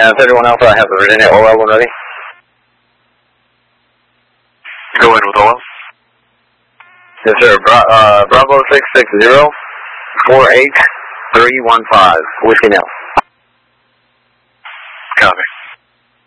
Yeah, 31 Alpha, I have the Virginia OL one ready. Go in with OL. Yes, sir. Bravo 660 48315. Whiskey now.